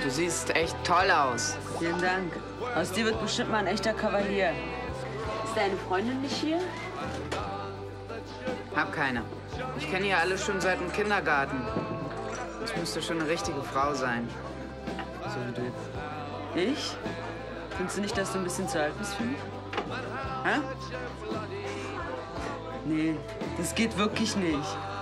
Du siehst echt toll aus. Vielen Dank. Aus dir wird bestimmt mal ein echter Kavalier. Ist deine Freundin nicht hier? Hab keine. Ich kenne ihr alle schon seit dem Kindergarten. Das müsste schon eine richtige Frau sein. So wie du. Ich? Findest du nicht, dass du ein bisschen zu alt bist für mich? Hä? Nee, das geht wirklich nicht.